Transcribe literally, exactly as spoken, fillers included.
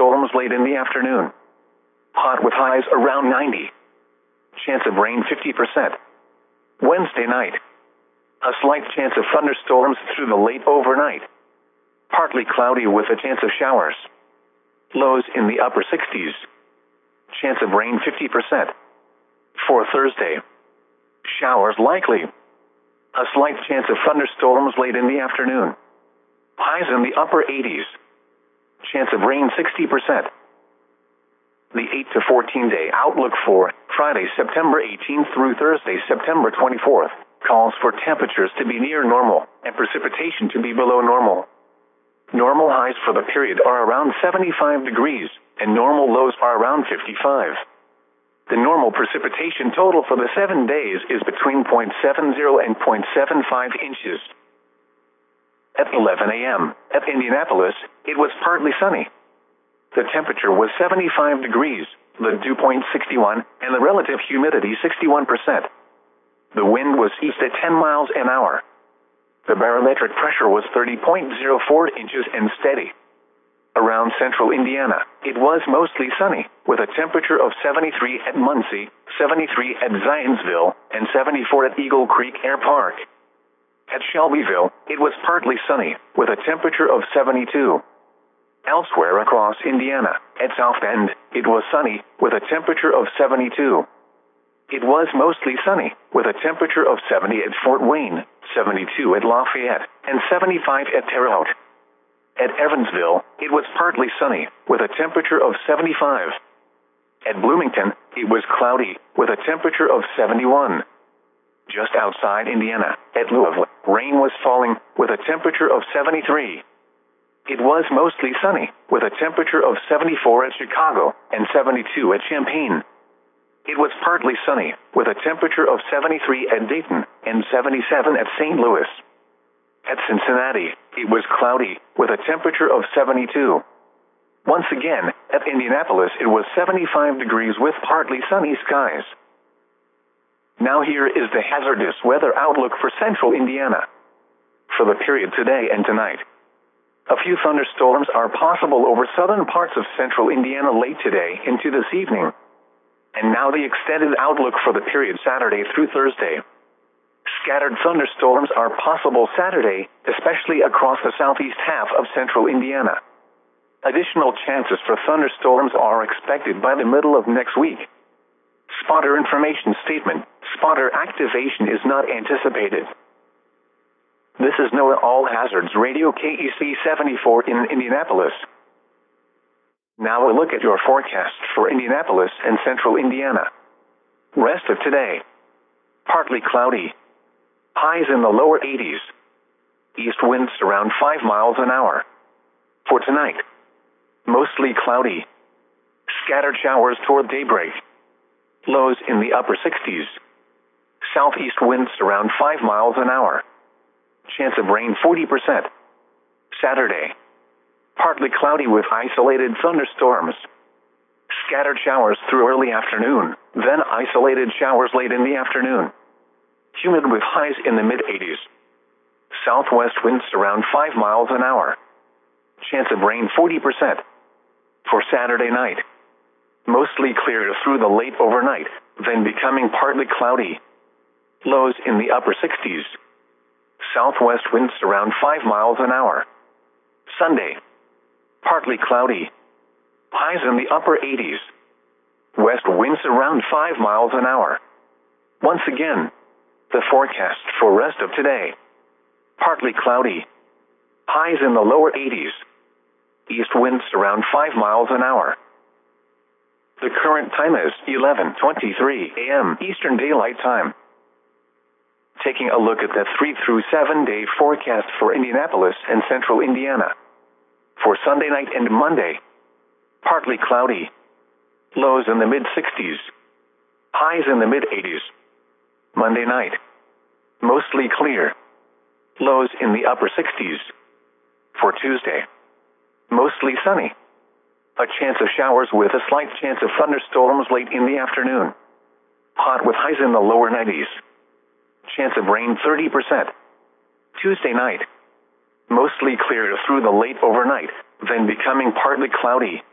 thunderstorms late in the afternoon. Hot with highs around ninety. Chance of rain fifty percent. Wednesday night. A slight chance of thunderstorms through the late overnight. Partly cloudy with a chance of showers. Lows in the upper sixties. Chance of rain fifty percent. For Thursday. Showers likely. A slight chance of thunderstorms late in the afternoon. Highs in the upper eighties. Chance of rain sixty percent. The eight to fourteen day outlook for Friday, September eighteenth through Thursday, September twenty-fourth, calls for temperatures to be near normal and precipitation to be below normal. Normal highs for the period are around seventy-five degrees, and normal lows are around fifty-five. The normal precipitation total for the seven days is between zero point seven zero and zero point seven five inches. At eleven a m at Indianapolis, it was partly sunny. The temperature was seventy-five degrees, the dew point sixty-one, and the relative humidity sixty-one percent. The wind was east at ten miles an hour. The barometric pressure was thirty point zero four inches and steady. Around central Indiana, it was mostly sunny, with a temperature of seventy-three at Muncie, seventy-three at Zionsville, and seventy-four at Eagle Creek Air Park. At Shelbyville, it was partly sunny, with a temperature of seventy-two. Elsewhere across Indiana, at South Bend, it was sunny, with a temperature of seventy-two. It was mostly sunny, with a temperature of seventy at Fort Wayne, seventy-two at Lafayette, and seventy-five at Terre Haute. At Evansville, it was partly sunny, with a temperature of seventy-five. At Bloomington, it was cloudy, with a temperature of seventy-one. Just outside Indiana, at Louisville, rain was falling, with a temperature of seventy-three. It was mostly sunny, with a temperature of seventy-four at Chicago, and seventy-two at Champaign. It was partly sunny, with a temperature of seventy-three at Dayton, and seventy-seven at Saint Louis. At Cincinnati, it was cloudy, with a temperature of seventy-two. Once again, at Indianapolis it was seventy-five degrees with partly sunny skies. Now here is the hazardous weather outlook for central Indiana. For the period today and tonight. A few thunderstorms are possible over southern parts of central Indiana late today into this evening. And now the extended outlook for the period Saturday through Thursday. Scattered thunderstorms are possible Saturday, especially across the southeast half of central Indiana. Additional chances for thunderstorms are expected by the middle of next week. Spotter information statement: spotter activation is not anticipated. This is NOAA All Hazards Radio K E C seventy-four in Indianapolis. Now a look at your forecast for Indianapolis and central Indiana. Rest of today. Partly cloudy. Highs in the lower eighties. East winds around five miles an hour. For tonight. Mostly cloudy. Scattered showers toward daybreak. Lows in the upper sixties. Southeast winds around five miles an hour. Chance of rain forty percent. Saturday. Partly cloudy with isolated thunderstorms. Scattered showers through early afternoon, then isolated showers late in the afternoon. Humid with highs in the mid eighties. Southwest winds around five miles an hour. Chance of rain forty percent. For Saturday night. Mostly clear through the late overnight, then becoming partly cloudy. Lows in the upper sixties. Southwest winds around five miles an hour. Sunday. Partly cloudy. Highs in the upper eighties. West winds around five miles an hour. Once again, the forecast for rest of today. Partly cloudy. Highs in the lower eighties. East winds around five miles an hour. The current time is eleven twenty-three a m Eastern Daylight Time. Taking a look at the three through seven day forecast for Indianapolis and central Indiana. For Sunday night and Monday. Partly cloudy. Lows in the mid sixties. Highs in the mid eighties. Monday night. Mostly clear. Lows in the upper sixties. For Tuesday. Mostly sunny. A chance of showers with a slight chance of thunderstorms late in the afternoon. Hot with highs in the lower nineties. Chance of rain thirty percent. Tuesday night. Mostly clear through the late overnight, then becoming partly cloudy.